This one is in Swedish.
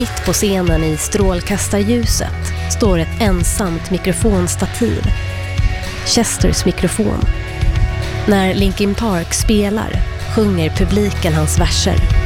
Mitt på scenen i strålkastarljuset står ett ensamt mikrofonstativ. Chesters mikrofon. När Linkin Park spelar sjunger publiken hans verser.